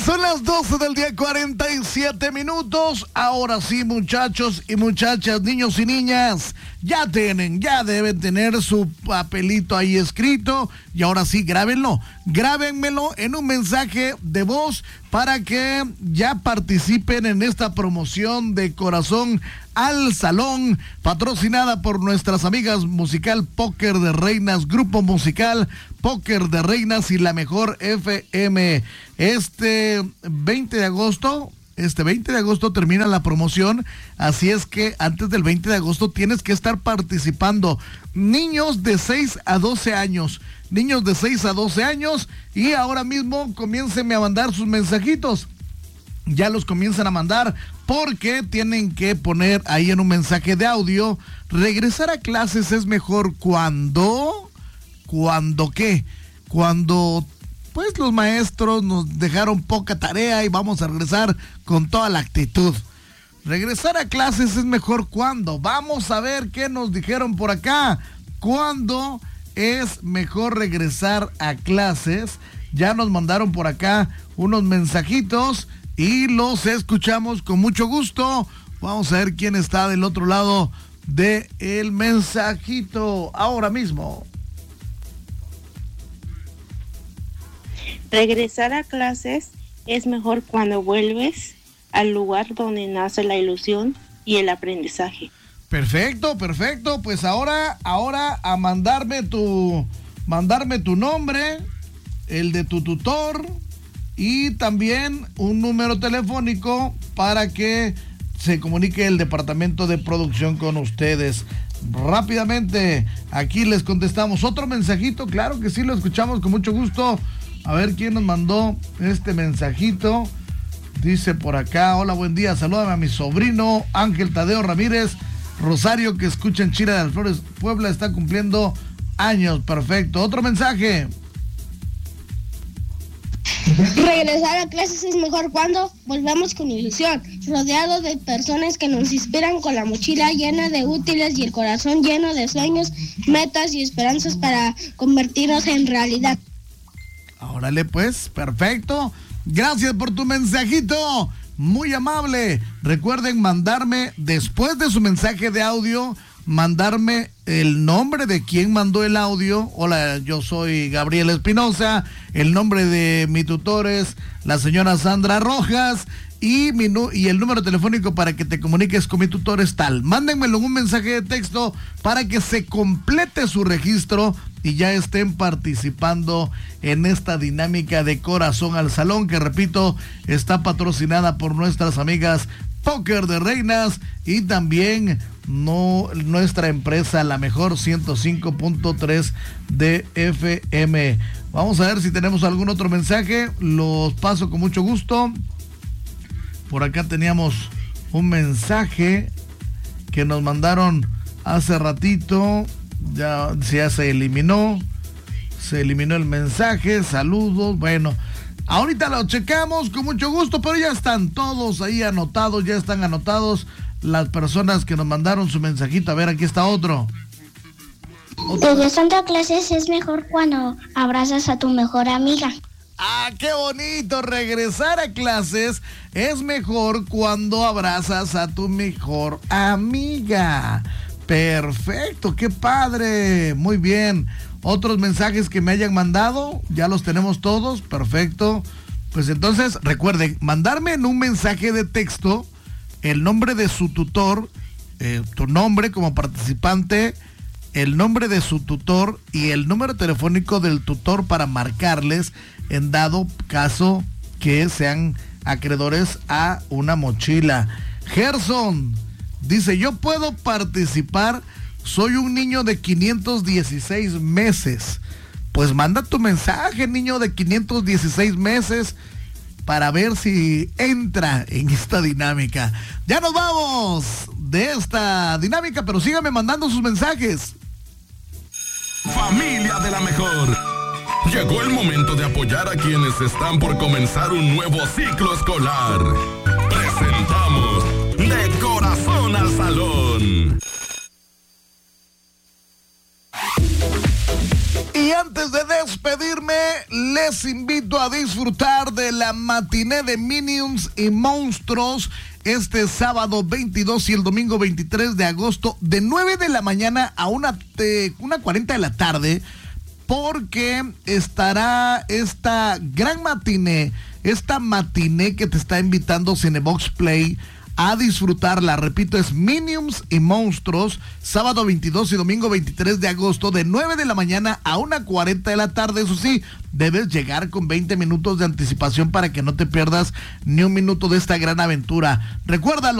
Son las 12 del día, 47 minutos. Ahora sí, muchachos y muchachas, niños y niñas, ya deben tener su papelito ahí escrito. Y ahora sí, grábenmelo en un mensaje de voz para que ya participen en esta promoción de Corazón al Salón, patrocinada por nuestras amigas musical Póker de Reinas, grupo musical Póker de Reinas y la mejor FM. Este 20 de agosto termina la promoción, así es que antes del 20 de agosto tienes que estar participando. Niños de 6 a 12 años, y ahora mismo comiéncenme a mandar sus mensajitos. Ya los comienzan a mandar porque tienen que poner ahí en un mensaje de audio: regresar a clases es mejor cuando pues los maestros nos dejaron poca tarea y vamos a regresar con toda la actitud. Regresar a clases es mejor cuando. Vamos a ver qué nos dijeron por acá. ¿Cuándo es mejor regresar a clases? Ya nos mandaron por acá unos mensajitos y los escuchamos con mucho gusto. Vamos a ver quién está del otro lado del mensajito ahora mismo. Regresar a clases es mejor cuando vuelves al lugar donde nace la ilusión y el aprendizaje. Perfecto. Pues ahora a mandarme tu nombre, el de tu tutor y también un número telefónico para que se comunique el departamento de producción con ustedes. Rápidamente, aquí les contestamos. Otro mensajito, claro que sí, lo escuchamos con mucho gusto. A ver quién nos mandó este mensajito. Dice por acá: hola, buen día, salúdame a mi sobrino Ángel Tadeo Ramírez Rosario, que escucha en Chile de las Flores, Puebla, está cumpliendo años. Perfecto. Otro mensaje. Regresar a clases es mejor cuando volvamos con ilusión, rodeado de personas que nos inspiran, con la mochila llena de útiles y el corazón lleno de sueños, metas y esperanzas para convertirnos en realidad. Órale pues, perfecto. Gracias por tu mensajito, muy amable. Recuerden mandarme, después de su mensaje de audio, mandarme el nombre de quien mandó el audio. Hola, yo soy Gabriel Espinosa. El nombre de mi tutor es la señora Sandra Rojas. Y el número telefónico para que te comuniques con mi tutor es tal. Mándenmelo en un mensaje de texto para que se complete su registro y ya estén participando en esta dinámica de Corazón al Salón, que repito, está patrocinada por nuestras amigas Póker de Reinas y también nuestra empresa, la mejor 105.3 de FM. Vamos a ver si tenemos algún otro mensaje. Los paso con mucho gusto. Por acá teníamos un mensaje que nos mandaron hace ratito. Ya se eliminó el mensaje. Saludos. Bueno, ahorita lo checamos con mucho gusto, pero ya están todos ahí anotados. Ya están anotados las personas que nos mandaron su mensajito. A ver, aquí está otro. Regresando a clases es mejor cuando abrazas a tu mejor amiga. ¡Ah, qué bonito! Regresar a clases es mejor cuando abrazas a tu mejor amiga. Perfecto, qué padre. Muy bien. Otros mensajes que me hayan mandado, ya los tenemos todos. Perfecto. Pues entonces, recuerden, mandarme en un mensaje de texto el nombre de su tutor, tu nombre como participante, el nombre de su tutor y el número telefónico del tutor para marcarles en dado caso que sean acreedores a una mochila. Gerson dice: yo puedo participar, soy un niño de 516 meses. Pues manda tu mensaje, niño de 516 meses, para ver si entra en esta dinámica. Ya nos vamos de esta dinámica, pero síganme mandando sus mensajes. Familia de la mejor. Llegó el momento de apoyar a quienes están por comenzar un nuevo ciclo escolar. Presentamos De Corazón al Salón. Y antes de despedirme, les invito a disfrutar de la matiné de Minions y Monstruos este sábado 22 y el domingo 23 de agosto de 9 de la mañana a 1:40 de la tarde, porque estará esta gran matiné, que te está invitando Cinebox Play a disfrutarla. Repito, es Minions y Monstruos, sábado 22 y domingo 23 de agosto, de 9 de la mañana a 1:40 de la tarde. Eso sí, debes llegar con 20 minutos de anticipación para que no te pierdas ni un minuto de esta gran aventura. Recuérdalo.